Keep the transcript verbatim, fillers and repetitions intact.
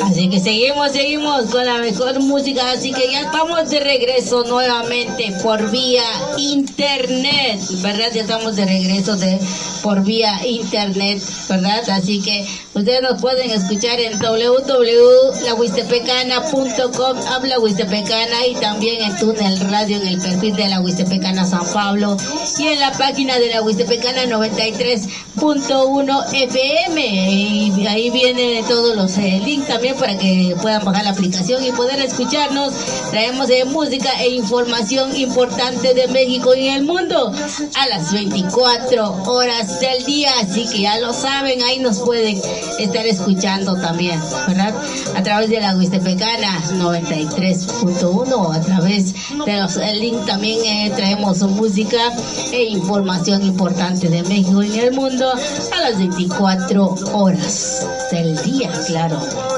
Así que seguimos, seguimos con la mejor música, así que ya estamos de regreso nuevamente por vía internet, ¿verdad? Ya estamos de regreso de por vía internet, ¿verdad? Así que ustedes nos pueden escuchar en w w w punto la huistepecana punto com, habla huistepecana, y también en Túnel Radio, en el perfil de la Huistepecana San Pablo, y en la página de la Huistepecana noventa y tres punto uno F M, y ahí vienen todos los eh, links también para que puedan bajar la aplicación y poder escucharnos. Traemos eh, música e información importante de México y el mundo a las veinticuatro horas del día, así que ya lo saben, ahí nos pueden estar escuchando también, ¿verdad? A través de la Huistepecana noventa y tres punto uno, a través de los el link también eh, traemos música e información importante de México y el mundo a las veinticuatro horas del día, claro.